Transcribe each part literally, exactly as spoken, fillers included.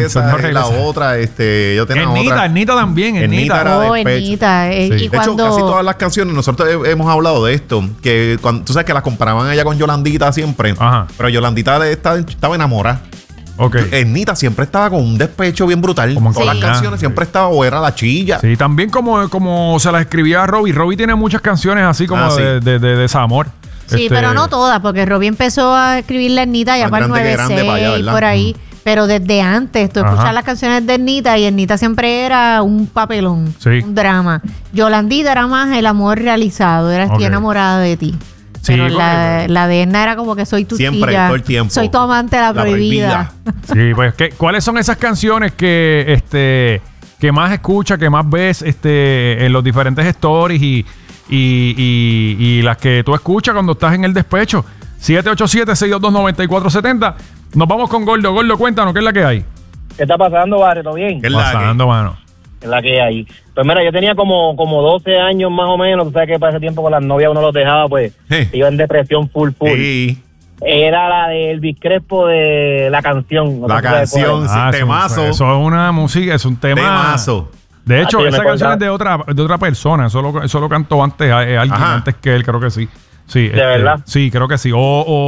esa, no la otra, este, yo tenía Ernita, otra. Ernita también, Ernita. Ernita. Oh, Ernita. Eh, Sí. y De cuando... hecho, casi todas las canciones, nosotros he- hemos hablado de esto, que cuando, tú sabes que las comparaban a ella con Yolandita siempre, Ajá. pero Yolandita de- estaba, estaba enamorada. Ok. Ernita siempre estaba con un despecho bien brutal. Como en Todas Sí. las canciones siempre estaba o era la chilla. Sí, también como, como se las escribía Robbie. Robbie tiene muchas canciones así como Ah, sí. de, de, de desamor. Sí, Este, pero no todas, porque Robbie empezó a escribir la Ernita ya Más para el grande que grande para allá, nueve seis, ¿verdad? por ahí. Pero desde antes, tú Ajá. escuchas las canciones de Ernita y Ernita siempre era un papelón, Sí. un drama. Yolandita era más el amor realizado, era estoy Ok. enamorada de ti. Sí, Pero la, porque- la de Edna era como que soy tu Siempre, chilla, todo el tiempo. soy tu amante de la, La prohibida. Sí, pues, ¿qué- ¿cuáles son esas canciones que, este, que más escuchas, que más ves este, en los diferentes stories y, y, y, y las que tú escuchas cuando estás en el despecho? siete ocho siete, seis dos dos, nueve cuatro siete cero. Nos vamos con Gordo. Gordo, cuéntanos, ¿qué es la que hay? ¿Qué está pasando, Barrio? ¿Todo bien? ¿Qué es la que- Pasando, mano. Es la que hay. Pues mira, yo tenía como, como doce años más o menos. Tú sabes que para ese tiempo con las novias uno los dejaba, pues Sí. iba en depresión full full. Sí, Era la de Elvis Crespo de la canción. No la sé si sabes cuál canción, es. sí, Ah, eso- temazo. Eso es una música, es un tema. Temazo. De hecho, Ah, sí, esa me canción acuerdo. es de otra, de otra persona. Eso lo, eso lo cantó antes, eh, alguien Ajá. antes que él, creo que sí. Sí, ¿De verdad? Sí, creo que sí. O,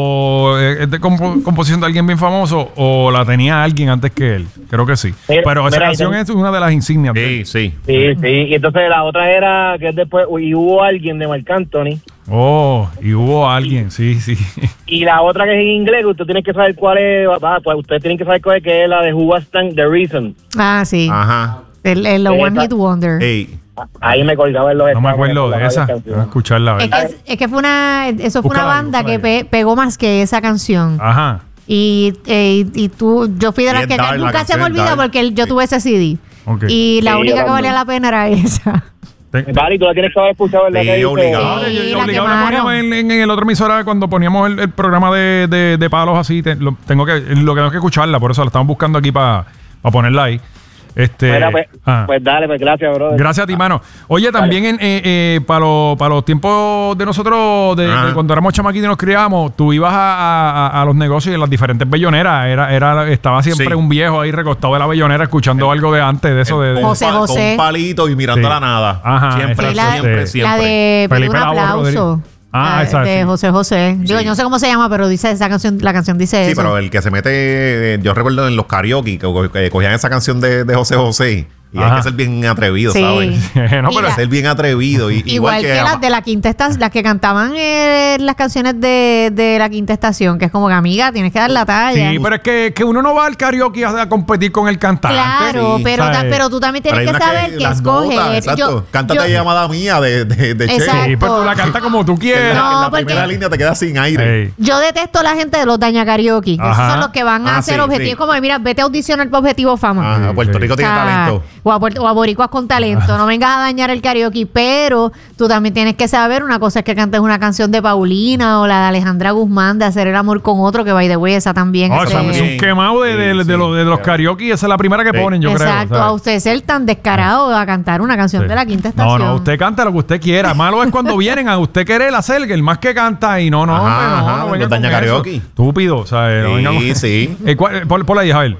o eh, es de compo- composición de alguien bien famoso o la tenía alguien antes que él. Creo que sí. Mira, Pero esa mira, canción ahí es una de las insignias. de Sí, él. sí. Sí, sí. Y entonces la otra era que es después, y hubo alguien de Marc Anthony. Oh, y hubo alguien, sí, sí. Y la otra que es en inglés, que usted tiene que saber cuál es. Va, pues usted tiene que saber cuál es, que es la de Who Was The Reason. Ah, sí. Ajá. El, el Esa. One Hit Wonder. Ey. Ahí me colgaba en los No me exámenes acuerdo con la de esa. canción. Voy a escucharla. a Es ver. que, es que fue una, eso fue Búscala una ahí, banda búscala que ahí. pe- pegó más que esa canción. Ajá. Y, eh, y, y tú, yo fui de Y las es que dark, la nunca se canción me es olvida dark. porque el- yo Sí. tuve ese C D. Ok. Y la Sí, única yo que valía también. la pena era esa. Te- Vale, tú la tienes que haber escuchado, ¿verdad? Sí, que dice- obligado. Yo- yo- Sí, yo la obligado la quemaron. poníamos en, en, en el otro emisora cuando poníamos el, el programa de, de, de palos así. te- lo, tengo que, lo que tengo que escucharla, por eso la estamos buscando aquí para ponerla ahí. Este, Mira, pues, ah. pues dale, pues gracias, brother. Gracias a ti, mano. Oye, también en, eh, eh, para los para los tiempos de nosotros, de, Ajá. de cuando éramos chamaquitos y nos criábamos, tú ibas a, a- a los negocios y en las diferentes belloneras. Era, era, estaba siempre Sí. un viejo ahí recostado de la bellonera escuchando algo de antes de eso. De, de- Con José pa- con José. un palito y mirando Sí. a la nada. Ajá, Siempre, exacto. la, siempre, de- siempre. la de Felipe Pedir un Lavo aplauso. Rodríguez. Ah, La esa, de sí. José José. Digo, Sí. yo no sé cómo se llama, pero dice esa canción, la canción dice Sí, eso. pero el que se mete, eh, yo recuerdo en los karaoke que, que cogían esa canción de, de José José y hay Ajá. que ser bien atrevido, Sí. ¿sabes? no, Mira, pero Ser bien atrevido. Y, Igual, que, las de la quinta estación, las que cantaban eh, las canciones de, de la quinta estación, que es como que amiga, tienes que dar la talla. sí, pero es que, que uno no va al karaoke a, a competir con el cantante. Claro, Sí. pero, O sea, ta- pero tú también tienes Pero hay que unas saber que, las escoger. notas, exacto. Yo- Cántate yo- llamada mía de, de, de Che. Exacto. Sí, pero tú la cantas como tú Que en la, quieras. No, en la porque- primera línea te quedas sin aire. Ey. Yo detesto a la gente de los daña karaoke. Que esos Ajá. son los que van a Ah, hacer sí, objetivos. sí. Como, mira, vete a audicionar para Objetivo Fama. Ajá, Puerto sí. Rico tiene O sea, talento. O a, puert- o a boricuas con talento. No vengas a dañar el karaoke. Pero tú también tienes que saber, una cosa es que cantes una canción de Paulina o la de Alejandra Guzmán de Hacer el amor con otro, que by the way, esa también. No, este, eso es un quemado de, de- Sí, de sí. los, de los karaoke. Esa es la primera que Sí. ponen, yo Exacto, creo. a ¿sabes? usted ser tan descarado a cantar una canción Sí. de la quinta No, estación. no, usted canta lo que usted quiera. Malo es cuando vienen a usted querer hacer que el más que canta y no, no, Ajá, hombre, no, ajá, no los venga daña con eso. karaoke. Estúpido, ¿sabes? No venga con- Sí, sí. Eh, ¿cuál- eh, pon- ponla ahí, Javier.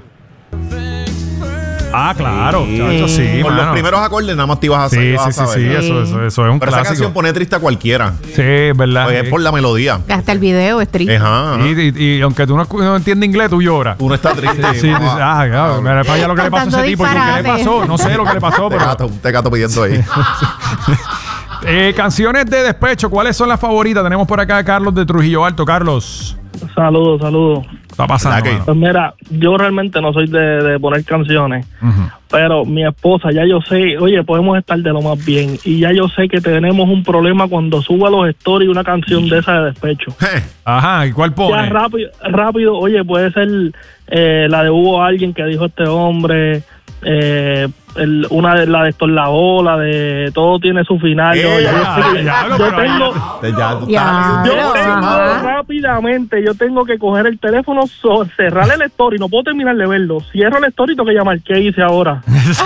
Ah, claro, Sí. chacho, sí, Con mano. los primeros acordes nada más te ibas a Sí, vas a sí, sí, saber. sí, eso, eso, eso es un Pero esa canción clásico. pone triste a cualquiera. Sí, es verdad. Pues es sí. por la melodía. Hasta el video es triste. Ajá. Y, y- y aunque tú no, escu- no entiendes inglés, tú lloras. Uno está triste. Sí, sí, dices, ah, claro, mira para allá lo que le pasó a ese Cantando tipo. ¿Y tú, ¿Qué le disparate. pasó? No sé lo que le pasó, Un pero... tecato, un tecato pidiendo ahí. Eh, canciones de despecho, ¿cuáles son las favoritas? Tenemos por acá a Carlos de Trujillo Alto. Carlos, Saludos, saludos. está pasando. ¿Verdad que- mano? Pues mira, yo realmente no soy de, de poner canciones, Ujú. pero mi esposa, ya yo sé, oye, podemos estar de lo más bien, y ya yo sé que tenemos un problema cuando suba a los stories una canción de esa de despecho. Ajá, ¿y cuál Ya pone? rápido, rápido, oye, puede ser eh, la de hubo alguien que dijo este hombre, eh, el, una de la de Héctor Lavoe, la de todo tiene su final. Eh, oye, ya, yo sé que- ya, yo pero tengo, Ya tú Ya, estás yo pero, tengo ajá. rápidamente, yo tengo que coger el teléfono, so- cerrar el story, no puedo terminar de verlo. Cierro el story y tengo que llamar. ¿Qué hice ahora?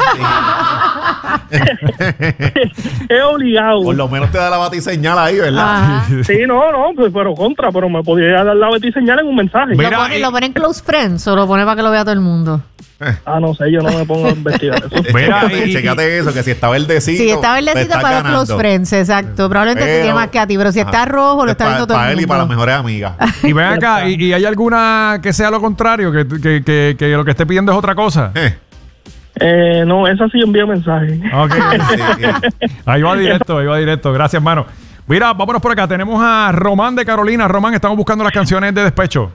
Es obligado. Por lo menos te da la batiseñal ahí, ¿verdad? Ajá. Sí, no, no, pues, pero contra, pero me podía dar la señal en un mensaje. Mira, ¿Lo, pone, y- ¿Lo pone en Close Friends o lo pone para que lo vea todo el mundo? Ah, no sé, yo no me pongo a investigar eso. Mira, Chécate, y- chécate eso, que si está verdecito. Sí, está te verdecito estás para los ganando. close friends, exacto. Probablemente te Pero- tiene más que a ti, pero si está Ajá. rojo, lo Es está pa- viendo todo para el él y para las mundo. mejores amigas. Y ven acá, y, y hay alguna que sea lo contrario, que, que, que, que lo que esté pidiendo es otra cosa. Eh, Eh, no, esa sí envió mensaje. Ok. sí, sí. Ahí va directo, ahí va directo. Gracias, hermano. Mira, vámonos por acá. Tenemos a Román de Carolina. Román, estamos buscando las canciones de despecho.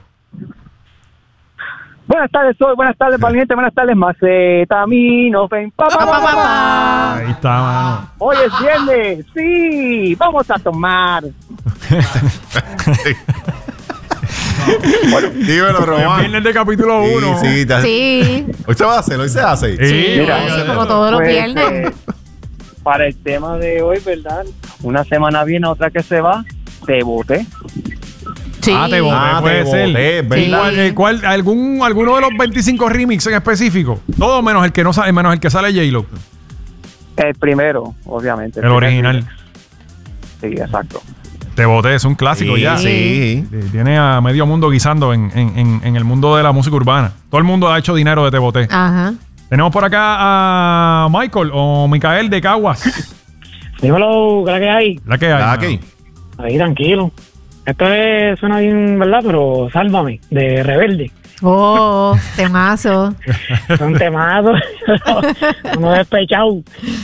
Buenas tardes, soy. Buenas tardes, valiente. Buenas tardes, Macetamino. Ven, pa, pa, pa, pa, pa. Ahí está, mano. Hoy es viernes. Sí, vamos a tomar. Dímelo, El Román. viernes de capítulo uno. Sí, sí, ya- Sí, Hoy se va a hacer, hoy se hace. Sí, Mira, vamos a hacerlo. como todos los Pues, viernes. eh, para el tema de hoy, ¿verdad? Una semana viene, otra que se va. Te boté. Sí. Ah, te boté, Ah, puede te ser. boté, ¿Y ¿verdad? cuál- eh, cuál- algún, ¿Alguno de los veinticinco remix en específico? Todo menos el que no sale, menos el que sale J-Lo. El primero, obviamente. El original. Sí, exacto. Te boté, es un clásico Sí, ya. sí. Sí, tiene a medio mundo guisando en, en- en- en el mundo de la música urbana. Todo el mundo ha hecho dinero de Te boté. Ajá. Tenemos por acá a Michael o Micael de Caguas. Dímelo, ¿qué es la que hay? La que hay. Ah, mano. ok. Ahí, tranquilo. Esto es, suena bien, ¿verdad? Pero Sálvame, de Rebelde. Oh, temazo. Son temados. Uno despechado.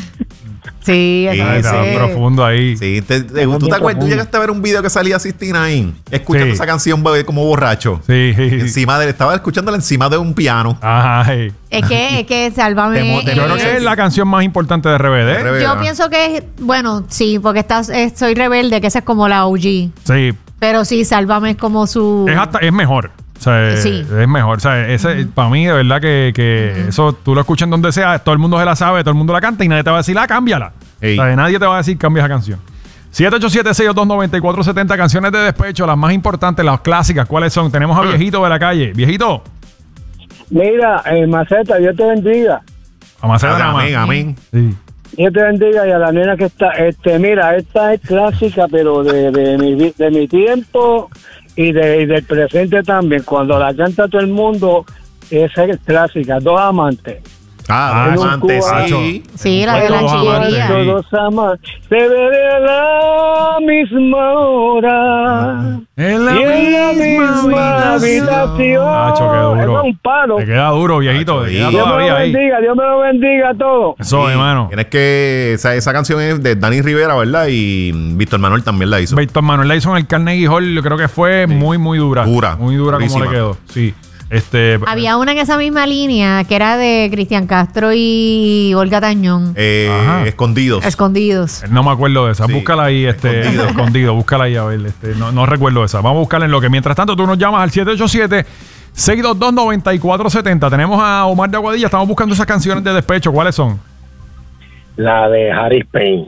Sí, eso Ay, está sí. profundo ahí. Sí, te- te- ¿tú te bien acuerdas? ¿Tú profundo. llegaste a ver un video que salía Sistina ahí? Escuchando Sí. esa canción bebé, como borracho. Sí, sí, sí. Encima de estaba escuchándola encima de un piano. Ajá, sí. Es que, es que Sálvame. Demo- Yo creo que es- es la canción más importante de R B D. R B D. Yo ¿verdad? pienso que es, bueno, sí, porque estás, es- soy rebelde, que esa es como la O G. Sí, Pero sí, Sálvame es como su. es, hasta, es mejor. O sea, Sí. es mejor. O sea, ese, para mí, de verdad que, que eso tú lo escuchas en donde sea, todo el mundo se la sabe, todo el mundo la canta y nadie te va a decir, ah, cámbiala. Ey. O sea, nadie te va a decir, cambia esa canción. siete ocho siete, seis dos nueve, cuatro siete cero, canciones de despecho, las más importantes, las clásicas, ¿cuáles son? Tenemos a Viejito de la calle. Viejito, Mira, eh, Maceta, Dios te bendiga. vamos a hacer nada más. Amén, amén. Sí. Dios te bendiga y a la nena que está, este, mira, esta es clásica, pero de, de, mi, vi- de mi tiempo y, de, y del presente también. Cuando la canta todo el mundo, esa es clásica, Dos Amantes. Ah, Ah, dos amantes, Macho. sí. Sí, la de la Dos amantes. chillería. Sí. Dos amantes, se ve de la misma hora. En Y en la misma habitación. Nacho, qué duro. Eso es un palo. Te queda duro, viejito. Te Sí. queda Dios me todavía lo ahí. bendiga, Dios me lo bendiga a todos. Eso, Sí. hermano. Tienes que. Esa, esa canción es de Dani Rivera, ¿verdad? Y Víctor Manuel también la hizo. Víctor Manuel la hizo en el Carnegie Hall, yo creo que fue muy, muy dura. Dura, Muy dura como durísima. le quedó. Sí. Este. Había una en esa misma línea que era de Cristian Castro y Olga Tañón. Eh, Ajá. Escondidos. Escondidos. No me acuerdo de esa. Sí. Búscala ahí, este. Escondido. Escondido. Búscala ahí, a ver. Este, no, no recuerdo esa. Vamos a buscarla en lo que. Mientras tanto, tú nos llamas al siete ocho siete, seis dos dos, nueve cuatro siete cero. Tenemos a Omar de Aguadilla. Estamos buscando esas canciones de despecho. ¿Cuáles son? La de Harry Payne.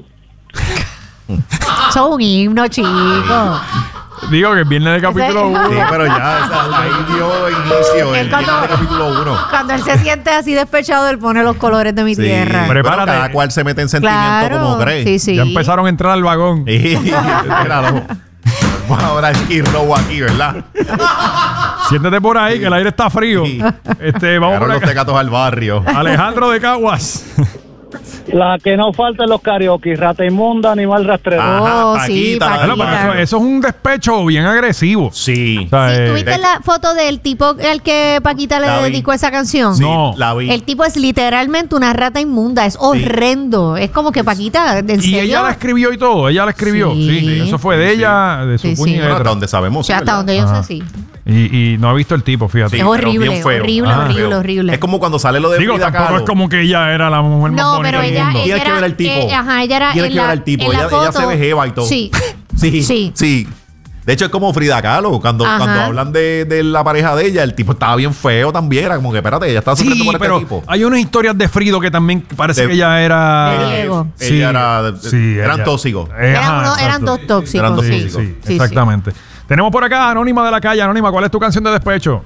Son un himno, chico. Digo que el viernes de capítulo Ese- uno. Sí, pero ya, esa, ahí dio inicio Es el cuando- viernes de capítulo uno. Cuando él se siente así despechado, él pone los colores de mi Sí. tierra. Pero Prepárate. cada cual se mete en sentimiento Claro. como cree. Sí, sí. Ya empezaron a entrar al vagón. Sí, míralo. Vamos ahora a Skid Row aquí, ¿verdad? Siéntete por ahí, que el aire está frío. Sí. Este, vamos Llegaron por los acá. tecatos al barrio. Alejandro de Caguas. La que no falta en los karaoke, Rata Inmunda, Animal Rastrero. Ajá, Oh, sí, Paquita, la- Bueno, pero Paquita. eso, eso es un despecho bien agresivo. Sí. O sea, Sí, eh, ¿tuviste la foto del tipo al que Paquita le La vi. dedicó esa canción? Sí, No. la vi. El tipo es literalmente una rata inmunda, es horrendo. Es como que Paquita, ¿en y serio? ella la escribió y todo, ella la escribió. Sí, Sí. eso fue de Sí, ella, de su Sí, puño sí. y Bueno, letra. hasta donde sabemos. O sea, sí, hasta ¿verdad? donde yo Ajá. sé, sí. Y, y no ha visto el tipo, fíjate. Sí, Es pero horrible, bien feo. horrible, Ah. horrible, Feo. horrible. Es como cuando sale lo de Digo, Frida tampoco Kahlo. es como que ella era la mujer más No, bonita pero del ella, mundo. ella Tienes que era, ver al tipo. eh, ajá, ella era Tienes en que la, ver al tipo. en la Ella- ella foto. se ve jeva y todo. Sí. Sí, Sí. sí. De hecho, es como Frida Kahlo. Cuando, Ajá. cuando hablan de, de la pareja de ella, el tipo estaba bien feo también. Era como que, espérate, ella estaba sufriendo Sí, por pero este tipo. hay unas historias de Frido que también parece De- que ella era... De Diego. Sí, Ella era- sí, eran ella- tóxicos. Eh, Eran, ajá, uno- eran exacto. dos tóxicos. Eran dos sí. Sí, tóxicos. sí, Sí, exactamente. Tenemos por acá a Anónima de la calle. Anónima, ¿cuál es tu canción de despecho?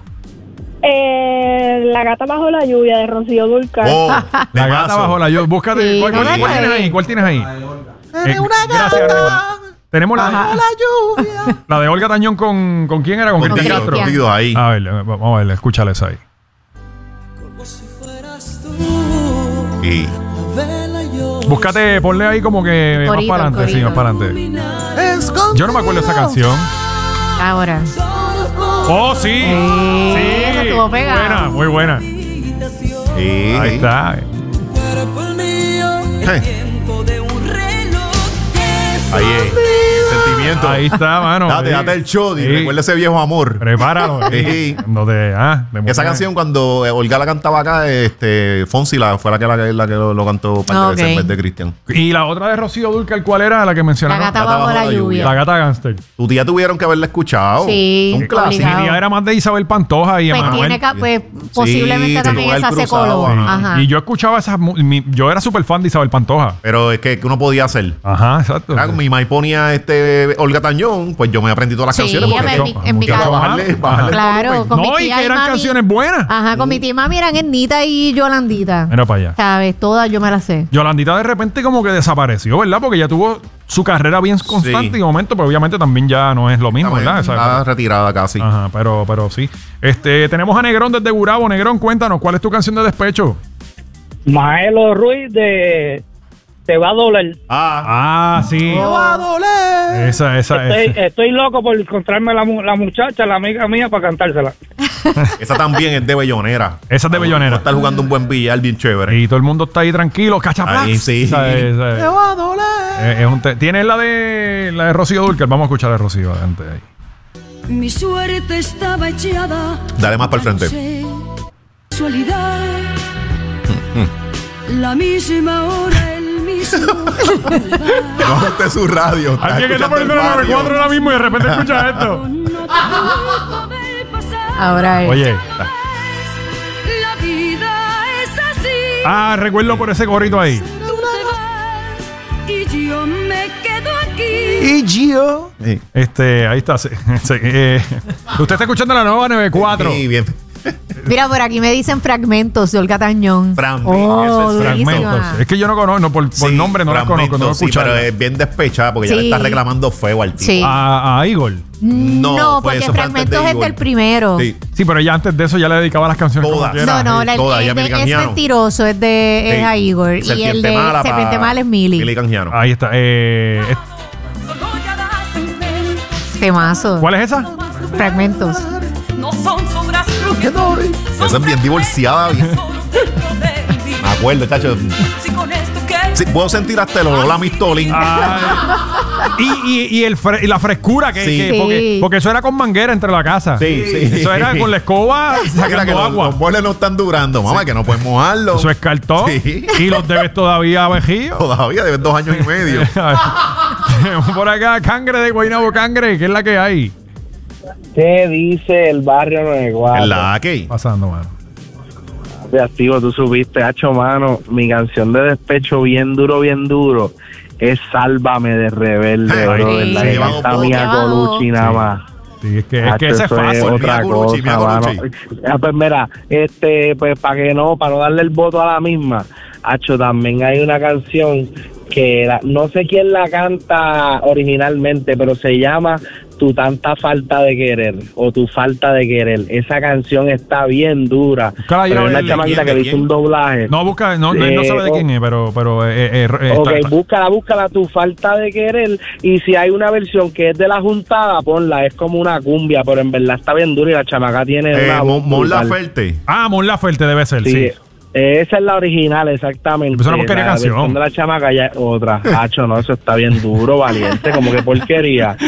Eh, la gata bajo la lluvia de Rocío Dúrcal. Oh, La temazo. gata bajo la lluvia. Búscate. Sí, ¿Cuál, no cuál- la cuál tienes sé. ahí? ¿Cuál tienes ahí? Eh, gracias, Anónima. Tenemos la, Ajá. la de Olga Tañón con... ¿Con quién era? Con Con Cristian Dios, Castro. Cristian. con Dios ahí. A ver, vamos a ver, escúchales ahí. Y Búscate, ponle ahí como que más Corito, para adelante, sí, corito. más para adelante. Yo no me acuerdo de esa canción. Ahora. Oh, sí. Sí, esa estuvo pegada. Muy buena, muy buena. Sí. Ahí está. Eh. Ahí es. Sentimiento. Ahí está, mano. Date, Sí. date el shot y Sí. recuerda ese viejo amor. Prepáralo. Sí. Cuando te, ah, de Esa mujer. canción, cuando eh, Olga la cantaba acá, este, Fonsi la, fue la que, la, que- la que lo, lo cantó para Ok. en vez de Cristian. Y la otra de Rocío Dúrcal, ¿cuál era? La que La mencionaron. gata bajo la lluvia. La gata gangster. Tu tía tuvieron que haberla escuchado. Sí, Un clásico. Mi obligado. tía era más de Isabel Pantoja y Pues Emanuel. tiene que, pues, posiblemente Sí, también tuvo el esa se cruzado, coló. ajá. Ajá. Y yo escuchaba esas. mu- mi- yo era súper fan de Isabel Pantoja. Pero es que, que uno podía hacer. Ajá, exacto. Era, mi mamá ponía este Olga Tañón, pues yo me aprendí todas las Sí, canciones. en Porque mi- en mi muchacho, casa. bajarle, bajarle el Claro, volumen. con mi No, y tía que y eran mami. canciones buenas. Ajá, con mi tía y mami eran Ernita y Yolandita. Mira para allá. ¿Sabes? Todas yo me las sé. Yolandita de repente como que desapareció, ¿verdad? Porque ya tuvo su carrera bien constante Sí. y de momento, pero obviamente también ya no es lo mismo, ¿verdad? Está Esa- retirada casi. Ajá, pero, pero sí. Este, tenemos a Negrón desde Gurabo. Negrón, cuéntanos, ¿cuál es tu canción de despecho? Maelo Ruiz de Te va a doler. Ah, Ah, sí. va a doler. Esa, esa, Estoy, esa. estoy loco por encontrarme la, mu- la muchacha, la amiga mía, para cantársela. Esa también es de Bellonera. Esa es de Bellonera. Va a estar jugando un buen billar bien chévere. Y todo el mundo está ahí tranquilo. ¡Cachaplax! Ahí sí. Esa es- esa es. va a doler. Eh, es un te- ¿Tienes la de la de Rocío Dúrcal? Vamos a escuchar a Rocío adelante ahí. Mi suerte estaba echada. Dale más para el frente. No sé, casualidad. La misma hora, el mismo lugar. No, este es su radio. Está Alguien que está escuchando poniendo el la noventa y barrio. cuatro ahora mismo y de repente escucha esto. No te puedo ver pasar. Ahora es. Oye. La vida es así. Ah, recuerdo por ese gorrito ahí. Tú te vas y yo me quedo aquí. Y Gio. Sí. Este, ahí está. sí, sí, eh, usted está escuchando la nueva noventa y cuatro. Sí, bien. Mira, por aquí me dicen fragmentos de Olga Tañón. Fran- Oh, ese es durísima. Fragmentos. Es que yo no conozco, no, por, por Sí, nombre no la fragmentos, conozco, no he sí, escuchado. pero es bien despechada porque ya Sí. le está reclamando feo al tipo. Sí. A, a Igor. No, No, fue porque eso, fue antes fragmentos de es Igor. del primero. Sí. Sí, pero ya antes de eso ya le dedicaba las canciones Todas. como quiera. No, no, la, Toda, el ya de- Mili es Canjiano. mentiroso, es de es Sí. a Igor. Y el Serpiente de Mala Serpiente pa- Mala es Mili. Mili Canjiano. Ahí está. Eh, es- Temazo. ¿Cuál es esa? Fragmentos. No son sombras Esa es bien divorciada. Bien. Me acuerdo, chacho. Si con esto que Sí, puedo sentir hasta el olor a mistolín. Ay. y, y, y, el fre- y la frescura que, Sí. que- Sí. porque, porque eso era con manguera entre la casa. Sí, sí. Eso era con la escoba Mira que sacando los, agua. los muebles no están durando, mamá, que no puedes mojarlo. Eso es cartón. Sí. Y los debes todavía a Vejío. Todavía deben dos años y medio. Tenemos por acá Cangre de Guaynabo Cangre, que es la que hay. ¿Qué dice el barrio noventa y cuatro? En la que. Pasando, mano. De activo, tú subiste, hacho, mano. Mi canción de despecho, bien duro, bien duro, es Sálvame de Rebelde, Ay, bro. sí. La Se que lleva canta un Mia poco. Colucci nada Sí. más. Sí, es que, es que Hacho, ese es eso fácil. otra Mia Colucci, Mia cosa, mano. Colucci. Ah, pues mira, este, pues para que no, para no darle el voto a la misma, hacho, también hay una canción que la- no sé quién la canta originalmente, pero se llama Tu tanta falta de querer o Tu falta de querer. Esa canción está bien dura. Búscala ahí, Pero a hay ver, una ¿de chamaquita quién, que de le hizo quién? un doblaje. No, busca, no, no, él no Eh, sabe de oh. quién es, pero, pero eh, eh, eh, Ok, está- está- búscala, búscala, Tu falta de querer. Y si hay una versión que es de la juntada, ponla. Es como una cumbia, pero en verdad está bien dura y la chamaca tiene Eh, una Mon voz Mon brutal. Laferte. Ah, Mon Laferte debe ser, sí. Sí. Esa es la original, exactamente. Es una porquería la canción. versión de la chamaca ya es otra. Hacho, no, eso está bien duro, valiente, como que porquería.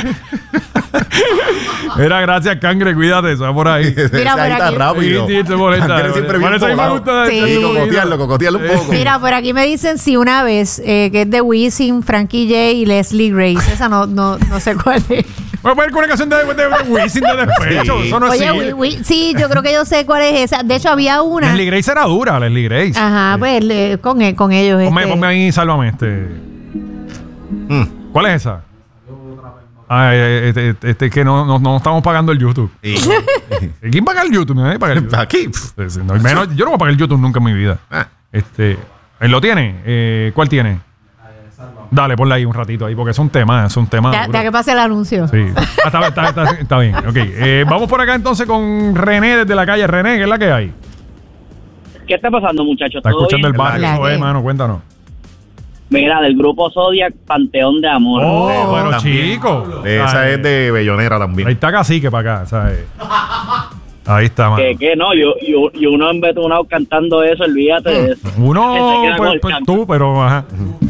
Era gracias, Cangre, cuídate, eso va por ahí. Mira, Ese por ahí está aquí. rápido. Sí, sí, se molesta. Cangre siempre bien Por eso a mí me volado. gusta Sí. este Sí, sonido. cocotearlo, cocotearlo un poco. Mira, por aquí me dicen si una vez, eh, que es de Wisin, Frankie J y Leslie Grace. Esa no, no, no sé cuál es. Voy a poner con una canción de, de, de Wisin de despecho. Sí. Eso no Oye, existe. Wi- Wi- sí, yo creo que yo sé cuál es esa. De hecho, había una. Leslie Grace era dura, Leslie Grace. Ajá, pues le- con, e- con ellos. Ponme, este. ponme ahí, sálvame este. Mm. ¿Cuál es esa? Ah, eh, este, este, este, que no, no, no estamos pagando el YouTube. Y- ¿Quién paga el YouTube? Nadie paga el YouTube. Aquí. pf. Sí, sí, no, y menos- yo no voy a pagar el YouTube nunca en mi vida. Ah. Este, ¿él lo tiene? Eh, ¿Cuál tiene? Dale, ponle ahí un ratito ahí, porque es un tema, es un tema. Ya, duro. ya que pase el anuncio. Sí. Ah, está, está- está- está bien. Ok. Eh, vamos por acá entonces con René desde la calle. René, ¿qué es la que hay? ¿Qué está pasando, muchachos? Está ¿Todo escuchando bien? el barrio, Hola, eh, ¿qué? mano, cuéntanos. Mira, del grupo Zodiac, Panteón de Amor. Oh, Eh, bueno, también. chico. Esa Ay, es de Bellonera Ahí también. está Cacique para acá, ¿sabes? Ahí está, mano. Que, que no, yo, yo, y uno embetunado cantando eso, olvídate de eso. Uno, Que se queda con pues, el pues canto. tú, pero ajá.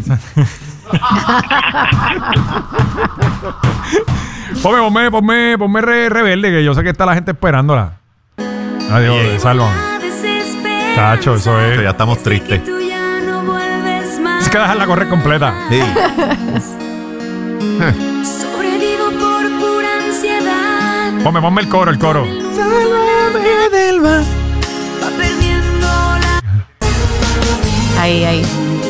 ponme, ponme, ponme, ponme re, rebelde, que yo sé que está la gente esperándola. Adiós, Oye. Sálvame. Tacho, eso es. Ya estamos tristes. Es que dejarla correr completa. Sí. Sobrevivo por pura ansiedad. Ponme, ponme el coro, el coro. Va perdiendo la. Ahí, ahí.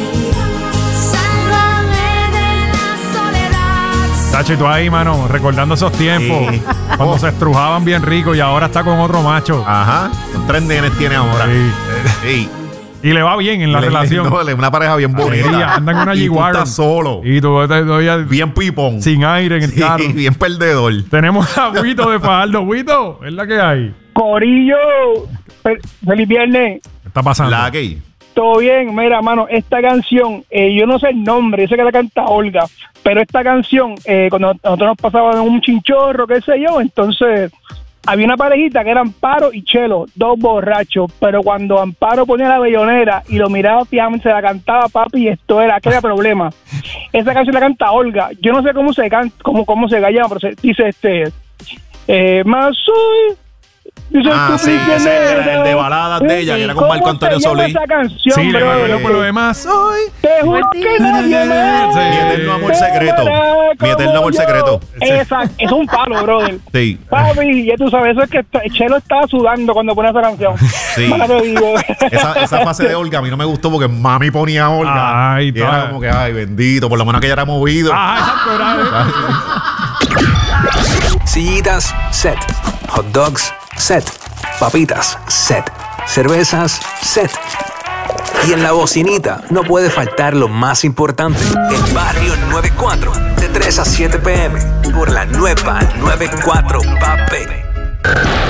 Sálvame de la soledad. Tacho, y tú ahí, mano, recordando esos tiempos. Sí. Cuando Oh. se estrujaban bien rico y ahora está con otro macho. Ajá. Son tres nenes tiene ahora. Sí. Sí. Y le va bien en la Le- relación. no, le- una pareja bien bonita. Alegría, andan en una Y tú G-Wagon. estás solo. Y tú te- todavía Bien pipón. sin aire en el Sí, carro. bien perdedor. Tenemos a Huito de Fajardo. Huito, es la que hay. Corillo, fe- feliz viernes. ¿Qué está pasando? La que Todo bien, mira, mano, esta canción, eh, yo no sé el nombre, yo sé que la canta Olga, pero esta canción, eh, cuando nosotros nos pasábamos un chinchorro, qué sé yo, entonces había una parejita que eran Amparo y Chelo, dos borrachos, pero cuando Amparo ponía la bellonera y lo miraba fijamente, se la cantaba, papi, y esto era, aquel problema. Esa canción la canta Olga, yo no sé cómo se canta, cómo, cómo se llama, pero se, dice este, eh, más soy... Dice, Ah, tú sí, ese prisionero. era el de baladas de ella, que era con ¿Cómo Marco Antonio se llama Solís. esa canción, Sí, le brother? ganó por lo demás. Soy. Te juro que nadie más. Sí. Mi eterno amor te secreto. amará Mi eterno como amor yo. secreto. Esa, es un palo, brother. Sí. Papi, ya tú sabes, eso es que está- Chelo estaba sudando cuando pone esa canción. Sí. Mala te digo. Esa, esa fase de Olga a mí no me gustó porque mami ponía a Olga. Ay, y era ta- como que, ay, bendito, por lo menos que ella era movido. Ah, exacto, era- Sillitas, set. Hot dogs, set. Papitas, set. Cervezas, set. Y en la bocinita no puede faltar lo más importante. El Barrio noventa y cuatro, de tres a siete p m por la nueva noventa y cuatro, papi.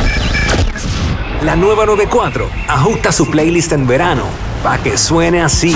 La nueva noventa y cuatro ajusta su playlist en verano para que suene así.